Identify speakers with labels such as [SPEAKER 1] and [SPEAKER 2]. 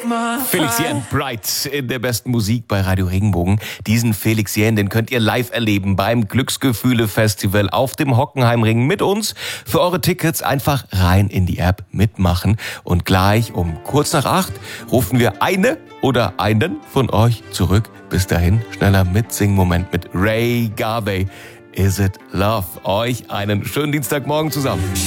[SPEAKER 1] Felix Jähn, Bright in der besten Musik bei Radio Regenbogen. Diesen Felix Jähn, den könnt ihr live erleben beim Glücksgefühle-Festival auf dem Hockenheimring mit uns. Für eure Tickets einfach rein in die App mitmachen. Und gleich um kurz nach 8 rufen wir eine oder einen von euch zurück. Bis dahin, schneller Mitsingen-Moment mit Ray Garvey. Is it Love? Euch einen schönen Dienstagmorgen zusammen.